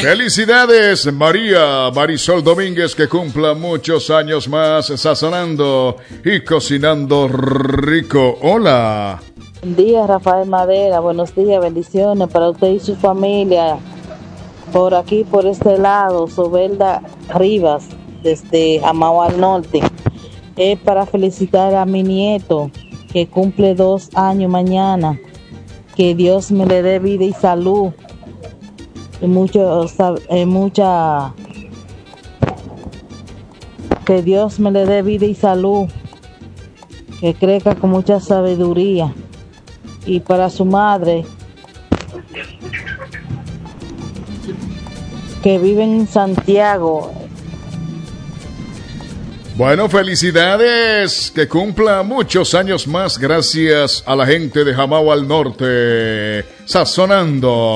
Felicidades, Marisol Domínguez, que cumpla muchos años más sazonando y cocinando rico. Hola. Buen día, Rafael Madera. Buenos días, bendiciones para usted y su familia. Por aquí, por este lado, Sobelda Rivas, desde Jamao al Norte. Es para felicitar a mi nieto, que cumple 2 años mañana. Que Dios me le dé vida y salud. Que Dios me le dé vida y salud. Que crezca con mucha sabiduría. Y para su madre, que vive en Santiago. Bueno, felicidades, que cumpla muchos años más gracias a la gente de Jamao al Norte, sazonando.